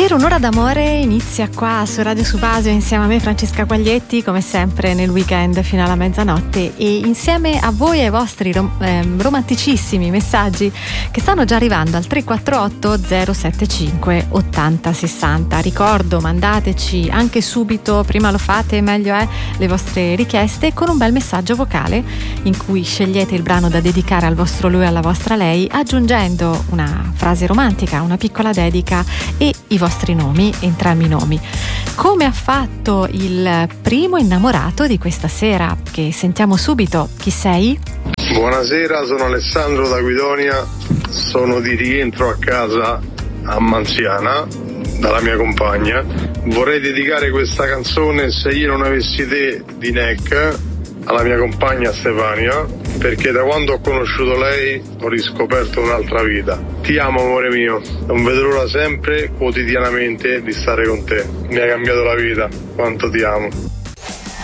Per un'ora d'amore inizia qua su Radio Subasio insieme a me Francesca Quaglietti, come sempre nel weekend fino alla mezzanotte, e insieme a voi e ai vostri romanticissimi messaggi che stanno già arrivando al 348 075 80 60. Ricordo, mandateci anche subito, prima lo fate meglio è, le vostre richieste con un bel messaggio vocale in cui scegliete il brano da dedicare al vostro lui o alla vostra lei, aggiungendo una frase romantica, una piccola dedica e i vostri nomi, entrambi i nomi. Come ha fatto il primo innamorato di questa sera, che sentiamo subito. Chi sei? Buonasera, sono Alessandro da Guidonia, sono di rientro a casa a Manziana dalla mia compagna. Vorrei dedicare questa canzone Se io non avessi te di Neck alla mia compagna Stefania, perché da quando ho conosciuto lei ho riscoperto un'altra vita. Ti amo amore mio, non vedo l'ora sempre, quotidianamente, di stare con te. Mi ha cambiato la vita, quanto ti amo.